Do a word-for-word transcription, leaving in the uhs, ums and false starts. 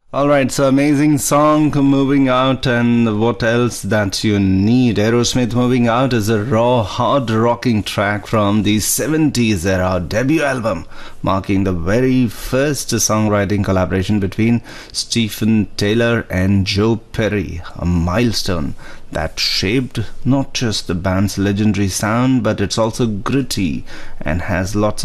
All right, so amazing song, Moving Out, and what else that you need? Aerosmith Moving Out is a raw, hard rocking track from the seventies era debut album, marking the very first songwriting collaboration between Stephen Taylor and Joe Perry, a milestone that shaped not just the band's legendary sound, but it's also gritty and has lots